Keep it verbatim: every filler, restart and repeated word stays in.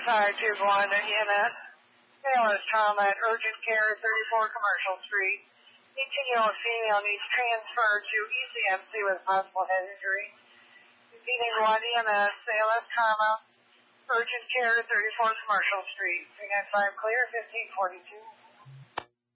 five two one to E M S. A L S trauma at urgent care, thirty-four Commercial Street. eighteen-year-old female needs transfer to E C M C with possible head injury. Repeating one E M S, A L S trauma, urgent care, thirty-four Commercial Street. three nine five clear, fifteen forty-two.